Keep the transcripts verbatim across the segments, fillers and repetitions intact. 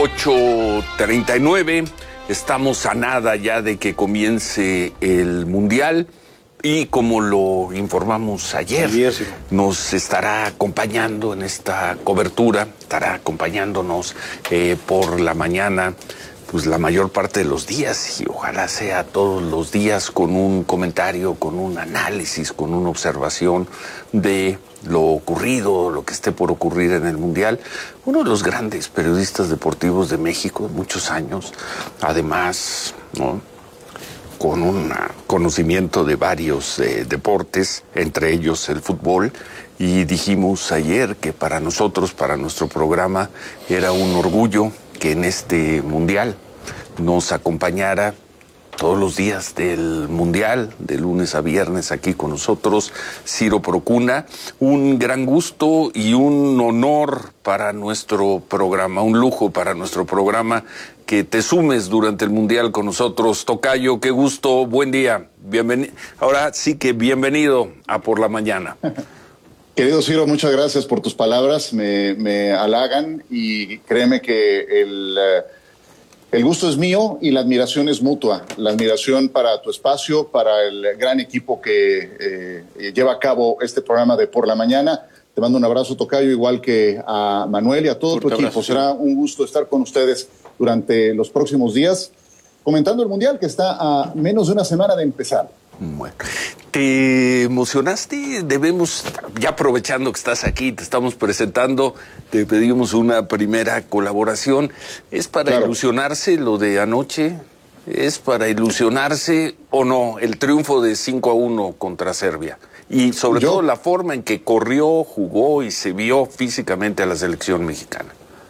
ocho treinta y nueve, estamos a nada ya de que comience el Mundial y como lo informamos ayer, ayer sí. nos estará acompañando en esta cobertura, estará acompañándonos eh, por la mañana, pues la mayor parte de los días, y ojalá sea todos los días, con un comentario, con un análisis, con una observación de lo ocurrido, lo que esté por ocurrir en el Mundial. Uno de los grandes periodistas deportivos de México, muchos años, además, ¿no?, con un conocimiento de varios eh, deportes, entre ellos el fútbol, y dijimos ayer que para nosotros, para nuestro programa, era un orgullo que en este Mundial nos acompañara todos los días del Mundial, de lunes a viernes, aquí con nosotros, Ciro Procuna. Un gran gusto y un honor para nuestro programa, un lujo para nuestro programa que te sumes durante el Mundial con nosotros. Tocayo, qué gusto, buen día. Bienvenido. Ahora sí que bienvenido a Por la Mañana. Querido Ciro, muchas gracias por tus palabras, me, me halagan y créeme que el... Uh, El gusto es mío y la admiración es mutua. La admiración para tu espacio, para el gran equipo que eh, lleva a cabo este programa de Por la Mañana. Te mando un abrazo, Tocayo, igual que a Manuel y a todo tu equipo. Abrazo, Será sí. un gusto estar con ustedes durante los próximos días, comentando el Mundial que está a menos de una semana de empezar. Bueno, ¿te emocionaste? Debemos, ya aprovechando que estás aquí, te estamos presentando, te pedimos una primera colaboración. ¿Es para claro. ilusionarse lo de anoche? ¿Es para ilusionarse o no el triunfo de cinco a uno contra Serbia? Y sobre Yo... todo la forma en que corrió, jugó y se vio físicamente a la selección mexicana.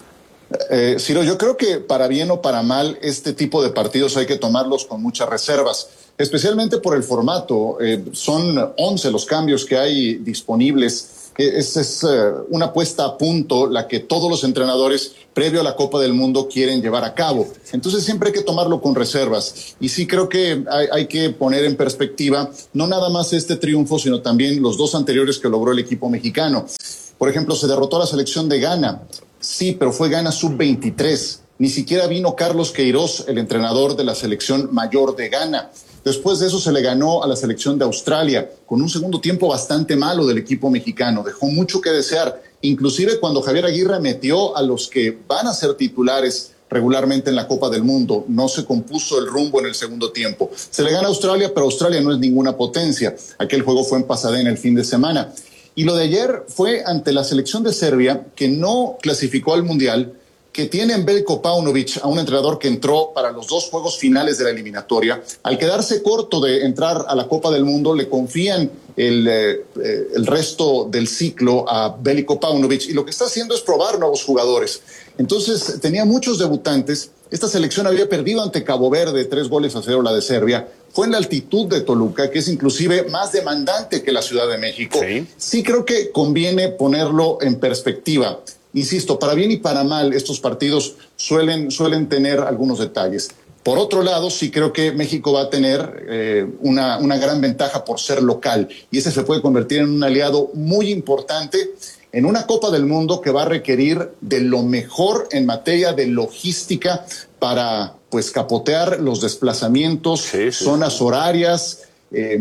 Eh, Ciro, yo creo que para bien o para mal este tipo de partidos hay que tomarlos con muchas reservas, especialmente por el formato. Eh, son once los cambios que hay disponibles. Es, es uh, una puesta a punto la que todos los entrenadores previo a la Copa del Mundo quieren llevar a cabo. Entonces siempre hay que tomarlo con reservas. Y sí creo que hay, hay que poner en perspectiva no nada más este triunfo, sino también los dos anteriores que logró el equipo mexicano. Por ejemplo, se derrotó a la selección de Ghana. Sí, pero fue Ghana sub veintitrés. Ni siquiera vino Carlos Queiroz, el entrenador de la selección mayor de Ghana. Después de eso se le ganó a la selección de Australia, con un segundo tiempo bastante malo del equipo mexicano. Dejó mucho que desear, inclusive cuando Javier Aguirre metió a los que van a ser titulares regularmente en la Copa del Mundo. No se compuso el rumbo en el segundo tiempo. Se le gana a Australia, pero Australia no es ninguna potencia. Aquel juego fue en Pasadena el fin de semana. Y lo de ayer fue ante la selección de Serbia, que no clasificó al Mundial, que tiene en Veljko Paunović a un entrenador que entró para los dos juegos finales de la eliminatoria. Al quedarse corto de entrar a la Copa del Mundo, le confían el, eh, el resto del ciclo a Veljko Paunović, y lo que está haciendo es probar nuevos jugadores. Entonces tenía muchos debutantes. Esta selección había perdido ante Cabo Verde tres goles a cero la de Serbia. Fue en la altitud de Toluca, que es inclusive más demandante que la Ciudad de México. Sí, sí creo que conviene ponerlo en perspectiva. Insisto, para bien y para mal, estos partidos suelen, suelen tener algunos detalles. Por otro lado, sí creo que México va a tener eh, una, una gran ventaja por ser local, y ese se puede convertir en un aliado muy importante en una Copa del Mundo que va a requerir de lo mejor en materia de logística para, pues, capotear los desplazamientos, sí, sí, zonas sí. horarias, eh,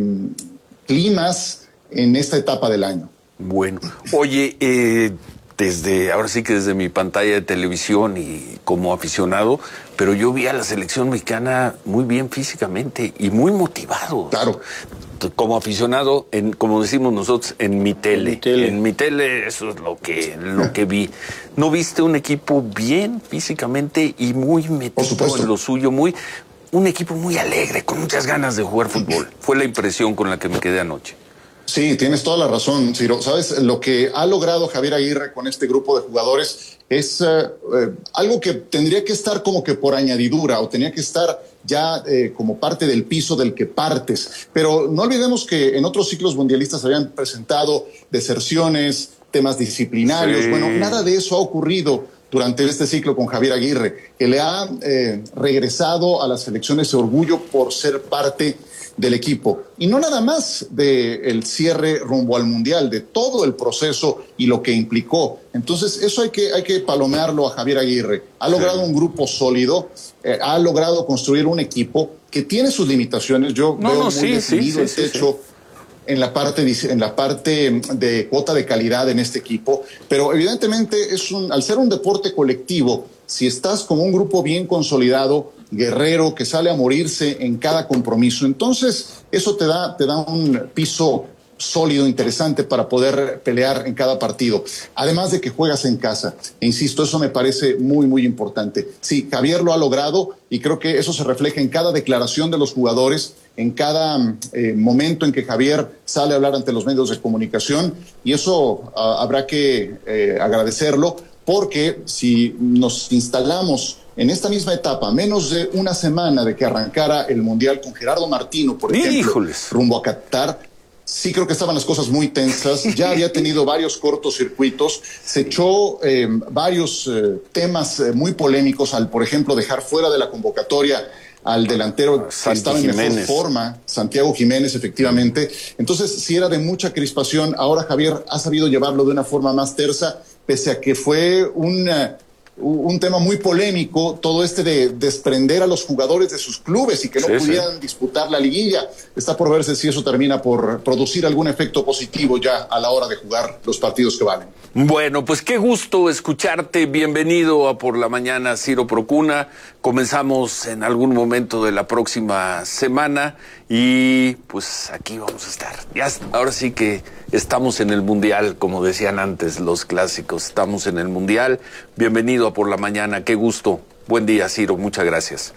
climas en esta etapa del año. Bueno, oye, eh, desde, ahora sí que desde mi pantalla de televisión y como aficionado, pero yo vi a la selección mexicana muy bien físicamente y muy motivado. Claro. Como aficionado, en, como decimos nosotros, en mi tele. En mi tele, en mi tele eso es lo que, lo que vi. ¿No viste un equipo bien físicamente y muy metido en lo suyo? Muy, un equipo muy alegre, con muchas ganas de jugar fútbol. Fue la impresión con la que me quedé anoche. Sí, tienes toda la razón, Ciro. ¿Sabes? Lo que ha logrado Javier Aguirre con este grupo de jugadores es eh, eh, algo que tendría que estar como que por añadidura, o tenía que estar ya eh, como parte del piso del que partes. Pero no olvidemos que en otros ciclos mundialistas habían presentado deserciones, temas disciplinarios. Sí. Bueno, nada de eso ha ocurrido durante este ciclo con Javier Aguirre, que le ha eh, regresado a la selección ese orgullo por ser parte del equipo. Y no nada más del cierre rumbo al Mundial, de todo el proceso y lo que implicó. Entonces, eso hay que, hay que palomearlo a Javier Aguirre. Ha logrado sí. un grupo sólido, eh, ha logrado construir un equipo que tiene sus limitaciones. Yo no, veo no, muy sí, definido sí, sí, el techo. Sí, sí. En la parte en la parte de cuota de calidad en este equipo, pero evidentemente es un, al ser un deporte colectivo, si estás como un grupo bien consolidado, guerrero, que sale a morirse en cada compromiso, entonces eso te da, te da un piso sólido, interesante para poder pelear en cada partido. Además de que juegas en casa. E insisto, eso me parece muy, muy importante. Sí, Javier lo ha logrado y creo que eso se refleja en cada declaración de los jugadores, en cada eh, momento en que Javier sale a hablar ante los medios de comunicación, y eso uh, habrá que eh, agradecerlo, porque si nos instalamos en esta misma etapa, menos de una semana de que arrancara el Mundial con Gerardo Martino, por ejemplo, ¡híjoles!, rumbo a Qatar, sí creo que estaban las cosas muy tensas, ya había tenido varios cortocircuitos, se echó eh, varios eh, temas eh, muy polémicos, al, por ejemplo, dejar fuera de la convocatoria al delantero que estaba en mejor forma, Santiago Jiménez, efectivamente. Entonces, sí era de mucha crispación. Ahora Javier ha sabido llevarlo de una forma más tersa, pese a que fue un, uh, un tema muy polémico, todo este de desprender a los jugadores de sus clubes y que no sí, pudieran sí. disputar la liguilla. Está por verse si eso termina por producir algún efecto positivo ya a la hora de jugar los partidos que valen. Bueno, pues qué gusto escucharte. Bienvenido a Por la Mañana, Ciro Procuna. Comenzamos en algún momento de la próxima semana y pues aquí vamos a estar. Ya, ahora sí que estamos en el Mundial, como decían antes los clásicos, estamos en el Mundial. Bienvenido a Por la Mañana, qué gusto. Buen día, Ciro, muchas gracias.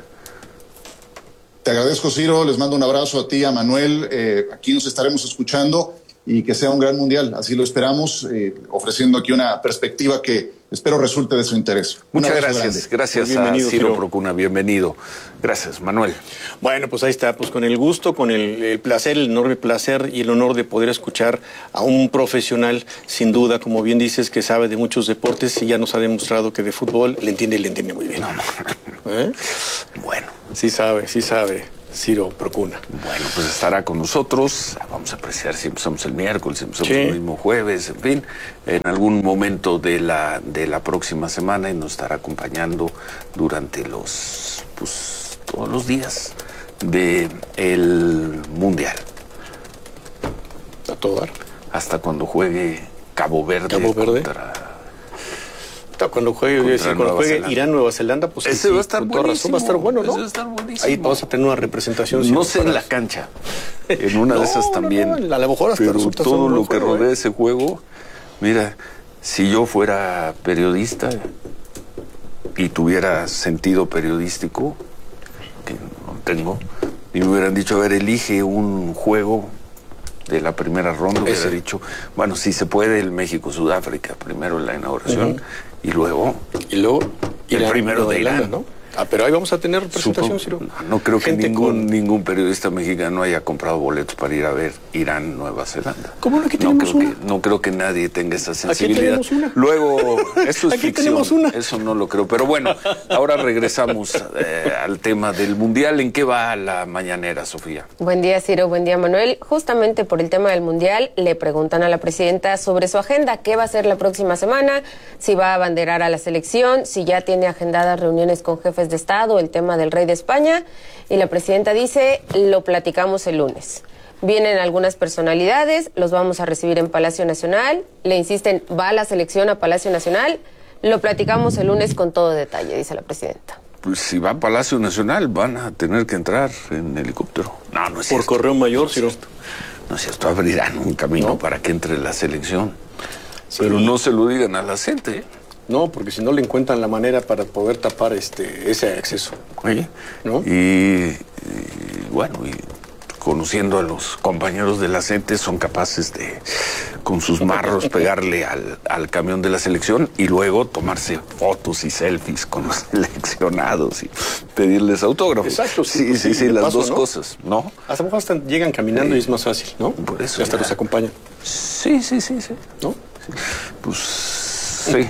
Te agradezco, Ciro, les mando un abrazo a ti, a Manuel. Eh, aquí nos estaremos escuchando y que sea un gran Mundial, así lo esperamos, eh, ofreciendo aquí una perspectiva que espero resulte de su interés. Muchas gracias, grande. gracias a Ciro, Ciro Procuna, bienvenido. Gracias, Manuel. Bueno, pues ahí está, pues con el gusto, con el, el placer, el enorme placer y el honor de poder escuchar a un profesional, sin duda, como bien dices, que sabe de muchos deportes y ya nos ha demostrado que de fútbol le entiende y le entiende muy bien. No, no. ¿Eh? Bueno. Sí sabe, sí sabe. Ciro Procuna. Bueno, pues estará con nosotros. Vamos a apreciar si empezamos el miércoles, si empezamos sí. el mismo jueves, en fin, en algún momento de la de la próxima semana, y nos estará acompañando durante los, pues, todos los días de el Mundial. A todo dar. Hasta cuando juegue Cabo Verde. Cabo Verde. Contra... Cuando juegue, decir, cuando juegue Irán, Nueva Zelanda, pues ese sí, va a estar buenísimo. Va a estar bueno, ¿no? Ese va a estar buenísimo. Ahí vamos a tener una representación. No sé en la cancha, en una no, de esas también. No, no, a lo mejor hasta pero todo lo que rodea ¿eh? ese juego, mira, si yo fuera periodista y tuviera sentido periodístico, que no tengo, y me hubieran dicho, a ver, elige un juego de la primera ronda, ese. hubiera dicho, bueno, si se puede, el México-Sudáfrica, primero en la inauguración, uh-huh. y luego, y luego el Irán, primero de Irán, ¿no? Ah, pero ahí vamos a tener presentación, Ciro. No, no creo que ningún, con... ningún periodista mexicano haya comprado boletos para ir a ver Irán, Nueva Zelanda. ¿Cómo no? Aquí tenemos no creo una. Que, no creo que nadie tenga esa sensibilidad. Aquí tenemos una. Luego, eso es aquí ficción. Tenemos una. Eso no lo creo. Pero bueno, ahora regresamos eh, al tema del Mundial. ¿En qué va la mañanera, Sofía? Buen día, Ciro. Buen día, Manuel. Justamente por el tema del Mundial, le preguntan a la presidenta sobre su agenda. ¿Qué va a hacer la próxima semana? Si va a abanderar a la selección, si ya tiene agendadas reuniones con jefes de Estado, el tema del rey de España, y la presidenta dice, lo platicamos el lunes. Vienen algunas personalidades, los vamos a recibir en Palacio Nacional, le insisten, va la selección a Palacio Nacional, lo platicamos el lunes con todo detalle, dice la presidenta. Pues si va a Palacio Nacional van a tener que entrar en helicóptero. No, no es Por cierto. correo mayor, Ciro. No, no es cierto, abrirán un camino ¿No? para que entre la selección. Sí. Pero no se lo digan a la gente, ¿eh? No, porque si no le encuentran la manera para poder tapar este ese acceso. Oye, ¿no? Y, y bueno, y conociendo a los compañeros de la C E N T E, son capaces de, con sus marros, pegarle al, al camión de la selección y luego tomarse fotos y selfies con los seleccionados y pedirles autógrafos. Exacto. Sí, sí, sí, sí las paso, dos ¿no? cosas, ¿no? Hasta mejor hasta llegan caminando sí. y es más fácil, ¿no? Por eso. Y hasta ya. los acompañan. Sí, sí, sí, sí. ¿No? Sí. Pues... Sí.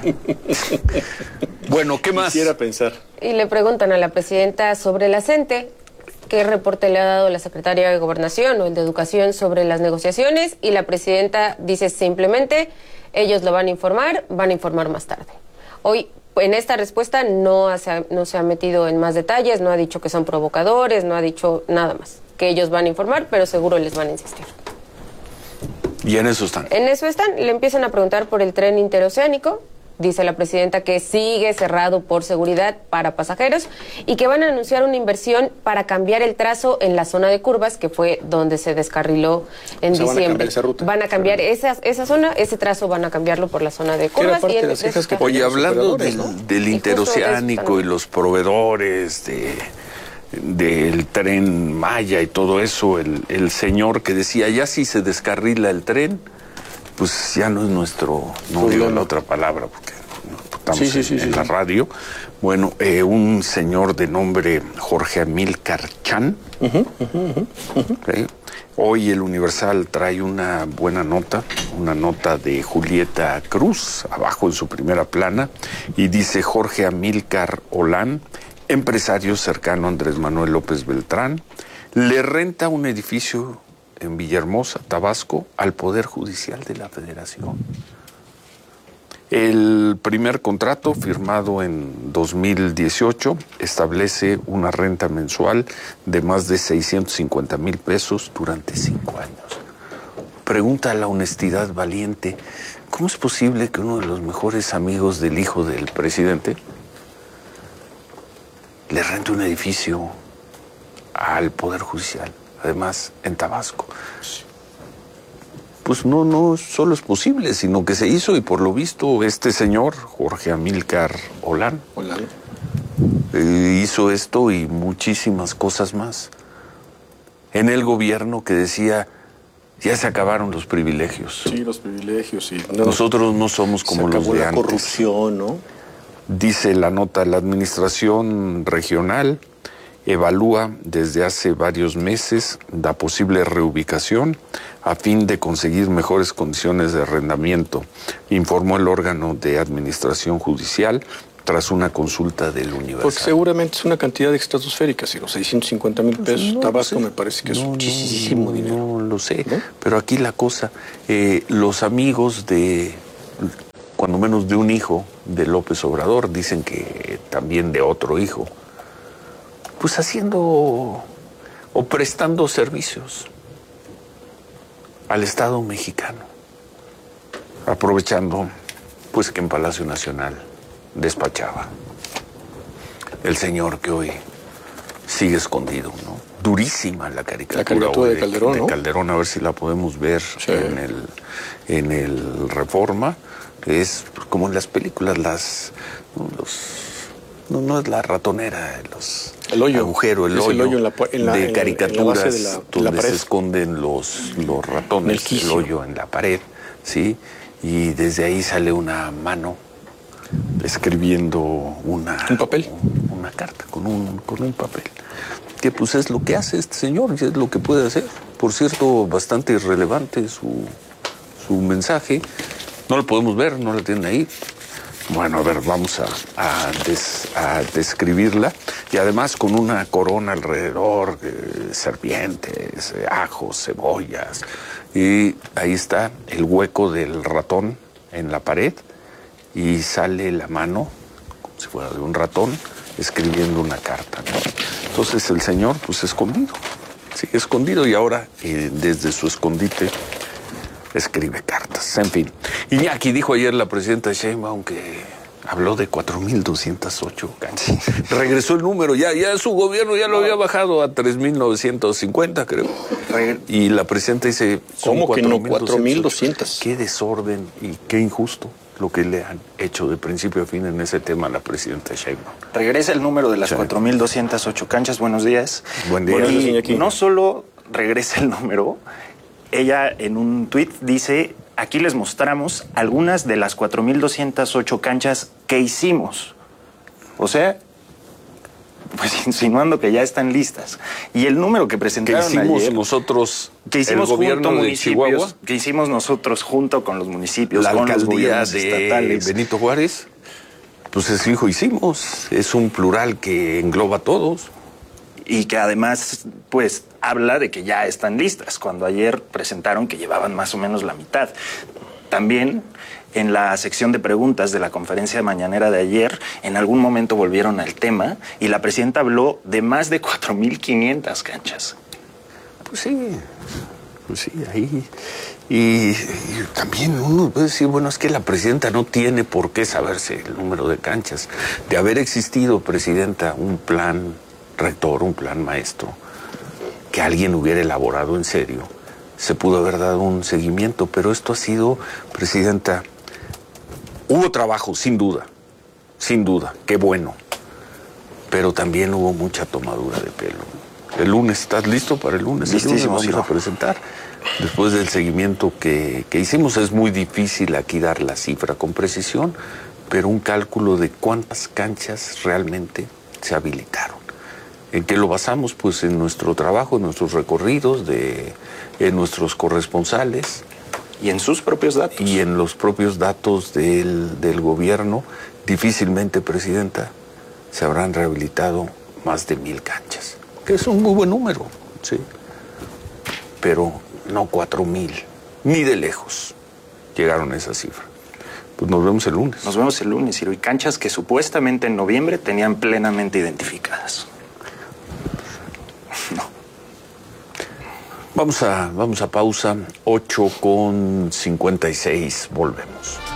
Bueno, ¿qué más? Quisiera pensar. Y le preguntan a la presidenta sobre la C E N T E. qué reporte le ha dado la secretaria de Gobernación o el de Educación sobre las negociaciones, y la presidenta dice simplemente, ellos lo van a informar, van a informar más tarde. Hoy, en esta respuesta, no, hace, no se ha metido en más detalles, no ha dicho que son provocadores, no ha dicho nada más. Que ellos van a informar, pero seguro les van a insistir. Y en eso están. En eso están. Le empiezan a preguntar por el tren interoceánico. Dice la presidenta que sigue cerrado por seguridad para pasajeros y que van a anunciar una inversión para cambiar el trazo en la zona de curvas, que fue donde se descarriló en o sea, diciembre. Van a cambiar esa ruta. Van a cambiar esa, esa zona, ese trazo van a cambiarlo por la zona de curvas. Y el, de que Oye, hablando del, ¿no? del interoceánico y, y los proveedores de... del tren Maya y todo eso, el, el señor que decía, ya si se descarrila el tren, pues ya no es nuestro, no digo la otra palabra, porque estamos sí, sí, en, sí, en sí, la sí. radio. Bueno, eh, un señor de nombre Jorge Amílcar Chan. Uh -huh, uh -huh, uh -huh. Okay. Hoy el Universal trae una buena nota, una nota de Julieta Cruz, abajo en su primera plana, y dice Jorge Amílcar Olán, empresario cercano a Andrés Manuel López Beltrán, le renta un edificio en Villahermosa, Tabasco, al Poder Judicial de la Federación. El primer contrato, firmado en dos mil dieciocho, establece una renta mensual de más de seiscientos cincuenta mil pesos durante cinco años. Pregunta a la honestidad valiente, ¿cómo es posible que uno de los mejores amigos del hijo del presidente le renta un edificio al Poder Judicial, además en Tabasco? Pues no, no solo es posible, sino que se hizo, y por lo visto este señor, Jorge Amílcar Olán, Olán. Eh, hizo esto y muchísimas cosas más. En el gobierno que decía, ya se acabaron los privilegios. Sí, los privilegios, sí. No, Nosotros no somos como los de la antes. Corrupción, ¿no? Dice la nota, la administración regional evalúa desde hace varios meses la posible reubicación a fin de conseguir mejores condiciones de arrendamiento, informó el órgano de administración judicial tras una consulta del Universal. Porque seguramente es una cantidad estratosférica, si los seiscientos cincuenta mil pesos, no, Tabasco me parece que es no, muchísimo no, dinero. No lo sé, ¿no? Pero aquí la cosa, eh, los amigos de, cuando menos de un hijo de López Obrador, dicen que también de otro hijo, pues haciendo o prestando servicios al Estado mexicano, aprovechando pues que en Palacio Nacional despachaba el señor que hoy sigue escondido, ¿no? Durísima la caricatura, la caricatura de, de Calderón, de ¿no? Calderón, a ver si la podemos ver sí. en el en el Reforma, que es como en las películas, las ¿no? los no, no es la ratonera, los el hoyo, agujero, el es hoyo, el hoyo en la, en la, de caricaturas en la de la, donde la se esconden los, los ratones, el, el hoyo en la pared, ¿sí? Y desde ahí sale una mano escribiendo una... ¿Un papel? Una carta con un, con un papel. Que pues es lo que hace este señor, es lo que puede hacer. Por cierto, bastante irrelevante su, su mensaje. No lo podemos ver, no lo tienen ahí. Bueno, a ver, vamos a, a, des, a describirla. Y además con una corona alrededor, eh, serpientes, eh, ajos, cebollas. Y ahí está el hueco del ratón en la pared. Y sale la mano, como si fuera de un ratón, escribiendo una carta, ¿no? Entonces el señor, pues escondido, sí, escondido. Y ahora, eh, desde su escondite, escribe cartas, en fin. Y aquí dijo ayer la presidenta Sheinbaum que habló de cuatro mil doscientas ocho canchas. Regresó el número, ya, ya su gobierno ya lo había bajado a tres mil novecientos cincuenta, creo. Y la presidenta dice... ¿Cómo que no? cuatro mil doscientos. Qué desorden y qué injusto lo que le han hecho de principio a fin en ese tema a la presidenta Sheinbaum. Regresa el número de las sí. cuatro mil doscientas ocho canchas. Buenos días. Buen día. Y no solo regresa el número, ella en un tuit dice, aquí les mostramos algunas de las cuatro mil doscientas ocho canchas que hicimos. O sea, pues insinuando que ya están listas. Y el número que presentaron que hicimos ayer, nosotros, que hicimos el gobierno junto de Chihuahua, que hicimos nosotros junto con los municipios, la con alcaldía los gobiernos de estatales. Benito Juárez, pues es hijo hicimos, es un plural que engloba a todos. y que además pues habla de que ya están listas, cuando ayer presentaron que llevaban más o menos la mitad. También en la sección de preguntas de la conferencia mañanera de ayer, en algún momento volvieron al tema y la presidenta habló de más de cuatro mil quinientas canchas. Pues sí, pues sí, ahí. Y, y también uno puede decir, bueno, es que la presidenta no tiene por qué saberse el número de canchas. De haber existido, presidenta, un plan rector, un plan maestro, que alguien hubiera elaborado en serio, se pudo haber dado un seguimiento, pero esto ha sido, presidenta, hubo trabajo, sin duda, sin duda, qué bueno, pero también hubo mucha tomadura de pelo. El lunes, ¿estás listo para el lunes? El lunes vamos a presentar. Después del seguimiento que, que hicimos, es muy difícil aquí dar la cifra con precisión, pero un cálculo de cuántas canchas realmente se habilitaron. ¿En qué lo basamos? Pues en nuestro trabajo, en nuestros recorridos, de, en nuestros corresponsales. Y en sus propios datos. Y en los propios datos del, del gobierno. Difícilmente, presidenta, se habrán rehabilitado más de mil canchas, que es un muy buen número, sí. Pero no cuatro mil, ni de lejos llegaron a esa cifra. Pues nos vemos el lunes. Nos vemos el lunes, Ciro. Y canchas que supuestamente en noviembre tenían plenamente identificadas. No. Vamos a, vamos a pausa, ocho con cincuenta y seis, volvemos.